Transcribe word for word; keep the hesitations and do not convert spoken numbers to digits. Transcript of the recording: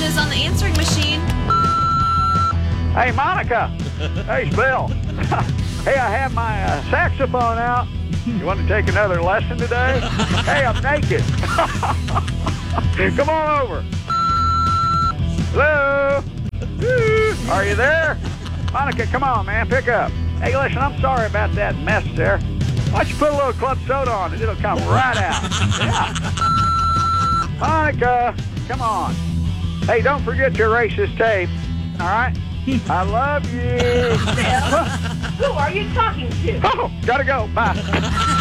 is on the answering machine. Hey, Monica. Hey, it's Bill. Hey, I have my uh, saxophone out. You want to take another lesson today? Hey, I'm naked. Come on over. Hello? Are you there? Monica, come on, man. Pick up. Hey, listen, I'm sorry about that mess there. Why don't you put a little club soda on it? It'll come right out. Yeah. Monica, come on. Hey, don't forget your racist tape. All right? I love you. Who are you talking to? Oh, gotta go. Bye.